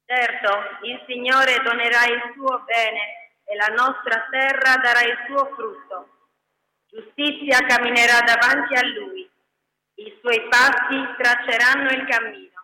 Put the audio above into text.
Certo, il Signore donerà il suo bene e la nostra terra darà il suo frutto. Giustizia camminerà davanti a lui, i suoi passi tracceranno il cammino.